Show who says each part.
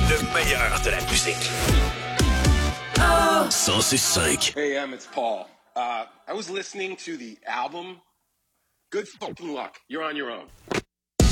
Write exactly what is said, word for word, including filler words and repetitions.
Speaker 1: Le meilleur de la musique. cent six cinq.
Speaker 2: Hey, Em, it's Paul. Uh, I was listening to the album. Good fucking luck. You're on your own.